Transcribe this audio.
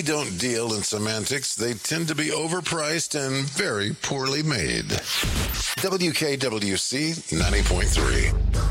don't deal in semantics. They tend to be overpriced and very poorly made. WKWC 90.3.